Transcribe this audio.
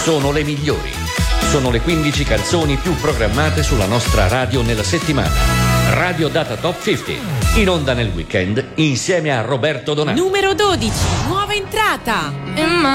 sono le migliori. Sono le 15 canzoni più programmate sulla nostra radio nella settimana. Radio Data Top 50, in onda nel weekend insieme a Roberto Donato. Numero 12, nuova entrata.